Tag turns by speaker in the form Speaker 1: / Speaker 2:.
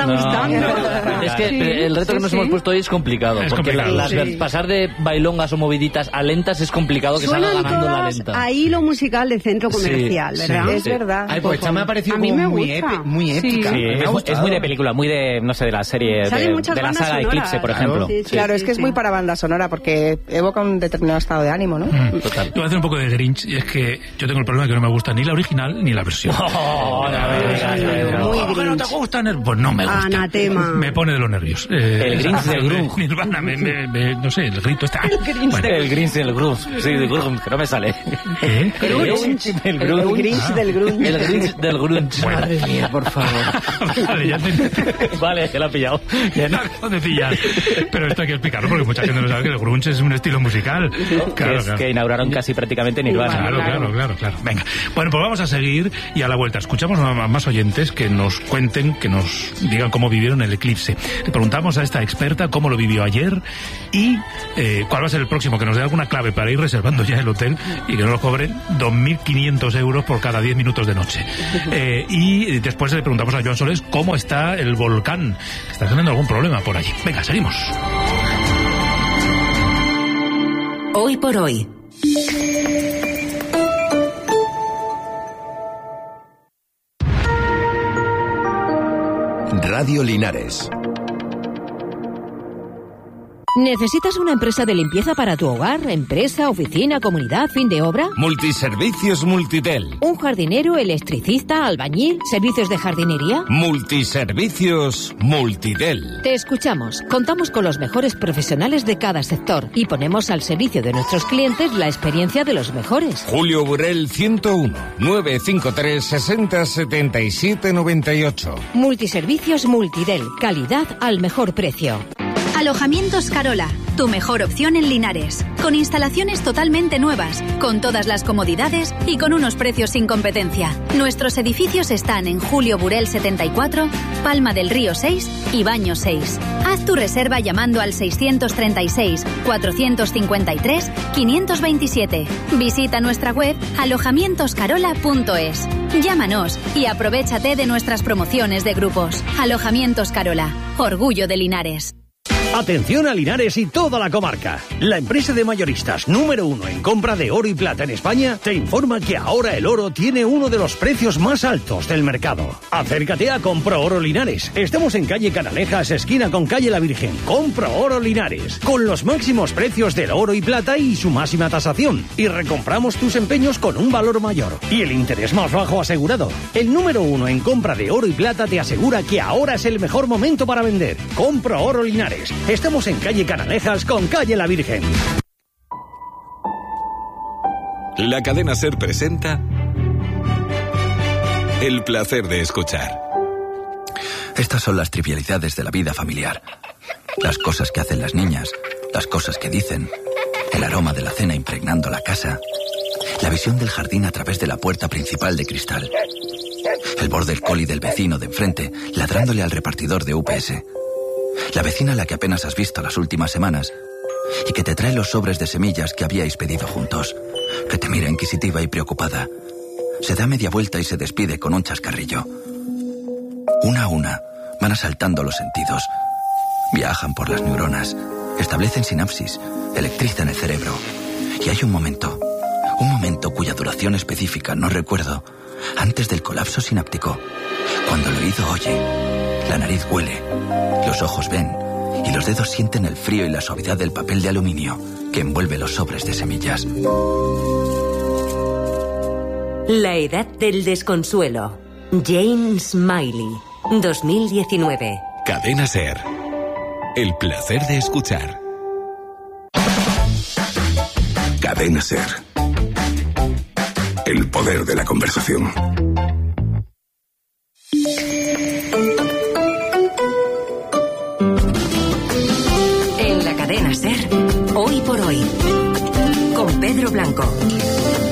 Speaker 1: está gustando.
Speaker 2: Es que el reto que nos hemos puesto hoy es complicado. Porque pasar de bailongas o moviditas a lentas es complicado que salga ganando la lenta.
Speaker 1: Ahí lo musical de centro comercial, ¿verdad?
Speaker 3: Es verdad.
Speaker 4: Ay, pues esta me ha parecido muy épica.
Speaker 5: Sí, es muy de película, muy de, no sé, de la serie, de la saga Eclipse, por ejemplo.
Speaker 3: Claro, es que es muy para banda sonora porque evoca un determinado estado de ánimo, ¿no?
Speaker 6: Total. Yo voy a hacer un poco de Grinch, y es que yo tengo el problema de que no me gusta ni la original ni la versión. ¿Que no te gusta? Pues no me gusta.
Speaker 1: Anatema.
Speaker 6: Me pone de los nervios.
Speaker 5: El Grinch del Grunge.
Speaker 6: Nirvana, no sé, el grito está...
Speaker 5: El Grinch del Grunge. Sí, del Grunge, que no me sale.
Speaker 6: ¿Qué?
Speaker 3: El Grinch del Grunge.
Speaker 2: El Grinch del Grunge.
Speaker 4: Madre mía, por favor.
Speaker 6: Vale, ya
Speaker 5: Vale, que lo ha pillado.
Speaker 6: No acabo de pillar. Pero esto hay que explicarlo porque mucha gente no sabe que el grunge es un estilo musical. Claro.
Speaker 5: Que inauguraron casi prácticamente Nirvana.
Speaker 6: Claro. Venga. Bueno, pues vamos a seguir y a la vuelta escuchamos a más oyentes que nos cuenten, que nos digan cómo vivieron el eclipse. Le preguntamos a esta experta cómo lo vivió ayer y cuál va a ser el próximo, que nos dé alguna clave para ir reservando ya el hotel y que no nos cobren 2.500 euros por cada 10 minutos de noche. Y después le preguntamos a Joan Solés cómo está el volcán. ¿Está teniendo algún problema por allí? Venga, seguimos.
Speaker 7: Hoy por hoy.
Speaker 8: Radio Linares.
Speaker 7: ¿Necesitas una empresa de limpieza para tu hogar, empresa, oficina, comunidad, fin de obra?
Speaker 8: Multiservicios Multitel.
Speaker 7: ¿Un jardinero, electricista, albañil, servicios de jardinería?
Speaker 8: Multiservicios Multitel.
Speaker 7: Te escuchamos. Contamos con los mejores profesionales de cada sector y ponemos al servicio de nuestros clientes la experiencia de los mejores.
Speaker 8: Julio Burel 101 953 60 77 98.
Speaker 7: Multiservicios Multitel. Calidad al mejor precio.
Speaker 9: Alojamientos Carola, tu mejor opción en Linares. Con instalaciones totalmente nuevas, con todas las comodidades y con unos precios sin competencia. Nuestros edificios están en Julio Burel 74, Palma del Río 6 y Baño 6. Haz tu reserva llamando al 636 453 527. Visita nuestra web alojamientoscarola.es. Llámanos y aprovéchate de nuestras promociones de grupos. Alojamientos Carola, orgullo de Linares.
Speaker 10: Atención a Linares y toda la comarca. La empresa de mayoristas número 1 en compra de oro y plata en España te informa que ahora el oro tiene uno de los precios más altos del mercado. Acércate a Compro Oro Linares. Estamos en calle Canalejas, esquina con calle La Virgen. Compro Oro Linares, con los máximos precios del oro y plata y su máxima tasación. Y recompramos tus empeños con un valor mayor y el interés más bajo asegurado. El número 1 en compra de oro y plata te asegura que ahora es el mejor momento para vender. Compro Oro Linares. Estamos en calle Canalejas con calle La Virgen.
Speaker 8: La cadena SER presenta El placer de escuchar.
Speaker 11: Estas son las trivialidades de la vida familiar. Las cosas que hacen las niñas, las cosas que dicen, el aroma de la cena impregnando la casa, la visión del jardín a través de la puerta principal de cristal, el border collie del vecino de enfrente ladrándole al repartidor de UPS, la vecina a la que apenas has visto las últimas semanas y que te trae los sobres de semillas que habíais pedido juntos, que te mira inquisitiva y preocupada, se da media vuelta y se despide con un chascarrillo. Una a una van asaltando los sentidos, viajan por las neuronas, establecen sinapsis, electrizan el cerebro. Y hay un momento cuya duración específica no recuerdo, antes del colapso sináptico, cuando el oído oye, la nariz huele, los ojos ven y los dedos sienten el frío y la suavidad del papel de aluminio que envuelve los sobres de semillas.
Speaker 7: La edad del desconsuelo. James Smiley, 2019.
Speaker 8: Cadena SER. El placer de escuchar. Cadena SER. El poder de la conversación.
Speaker 7: En la cadena SER, hoy por hoy, con Pedro Blanco.